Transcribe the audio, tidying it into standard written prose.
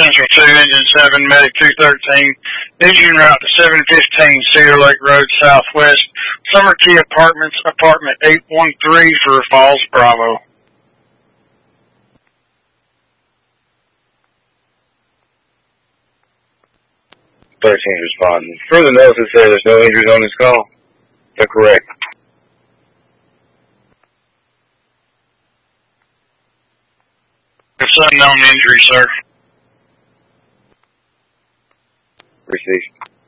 Central 2, Engine 7, Medic 213. Engine route to 715 Cedar Lake Road Southwest. Summer Key Apartments, apartment 813 for Falls Bravo. 13 responding. Further notes, it says there's no injuries on this call. Is that correct? It's unknown injury, sir. Received.